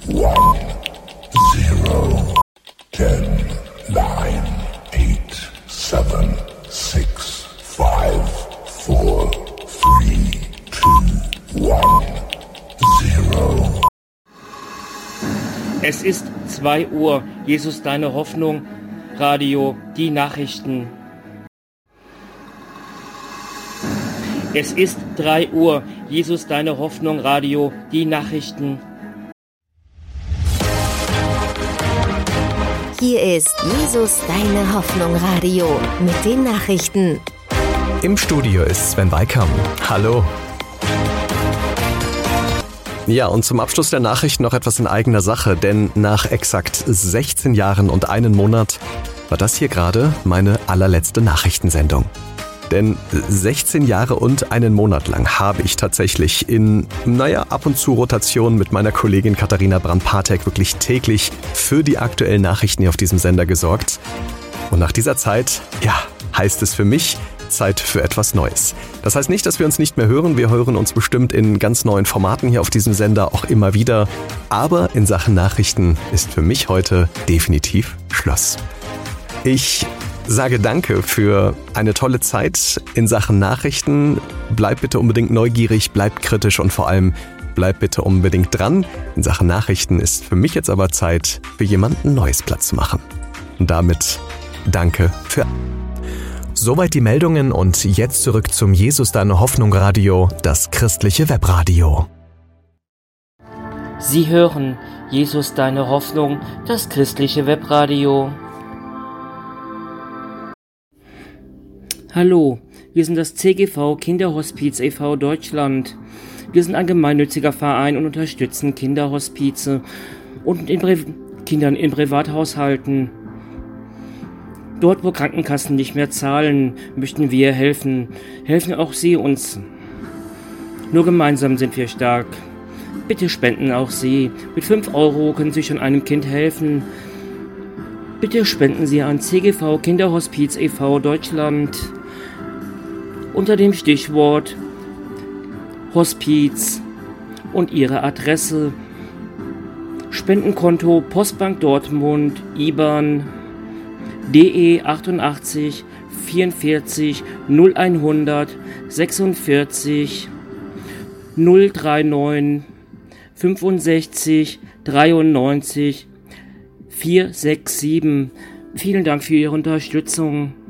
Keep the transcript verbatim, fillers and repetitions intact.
one, zero, ten, nine, eight, seven, six, five, four, three, two, one, zero. Es ist zwei Uhr. Jesus, deine Hoffnung. Radio, die Nachrichten. Es ist drei Uhr. Jesus, deine Hoffnung. Radio, die Nachrichten. Hier ist Jesus, deine Hoffnung. Radio mit den Nachrichten. Im Studio ist Sven Weikam. Hallo. Ja, und zum Abschluss der Nachrichten noch etwas in eigener Sache, denn nach exakt sechzehn Jahren und einen Monat war das hier gerade meine allerletzte Nachrichtensendung. Denn sechzehn Jahre und einen Monat lang habe ich tatsächlich in, naja, ab und zu Rotation mit meiner Kollegin Katharina Brandt-Patek wirklich täglich für die aktuellen Nachrichten hier auf diesem Sender gesorgt. Und nach dieser Zeit, ja, heißt es für mich, Zeit für etwas Neues. Das heißt nicht, dass wir uns nicht mehr hören. Wir hören uns bestimmt in ganz neuen Formaten hier auf diesem Sender auch immer wieder. Aber in Sachen Nachrichten ist für mich heute definitiv Schluss. Ich sage danke für eine tolle Zeit in Sachen Nachrichten. Bleibt bitte unbedingt neugierig, bleibt kritisch und vor allem bleibt bitte unbedingt dran. In Sachen Nachrichten ist für mich jetzt aber Zeit, für jemanden Neues Platz zu machen. Und damit danke für... Soweit die Meldungen und jetzt zurück zum Jesus, deine Hoffnung Radio, das christliche Webradio. Sie hören Jesus, deine Hoffnung, das christliche Webradio. Hallo, wir sind das C G V Kinderhospiz e V Deutschland. Wir sind ein gemeinnütziger Verein und unterstützen Kinderhospize und in Pri- Kindern in Privathaushalten. Dort, wo Krankenkassen nicht mehr zahlen, möchten wir helfen. Helfen auch Sie uns. Nur gemeinsam sind wir stark. Bitte spenden auch Sie. Mit fünf Euro können Sie schon einem Kind helfen. Bitte spenden Sie an C G V Kinderhospiz e V Deutschland unter dem Stichwort Hospiz und Ihre Adresse. Spendenkonto Postbank Dortmund, I B A N D E achtundachtzig vierundvierzig null hundert sechsundvierzig null neununddreißig fünfundsechzig dreiundneunzig vier sechs sieben. Vielen Dank für Ihre Unterstützung.